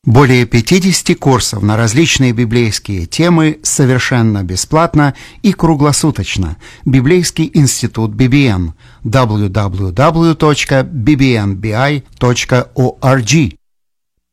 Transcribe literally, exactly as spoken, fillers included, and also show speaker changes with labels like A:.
A: Более пятидесяти курсов на различные библейские темы совершенно бесплатно и круглосуточно. Библейский институт би би эн. дабл ю дабл ю дабл ю точка би би эн би ай точка орг.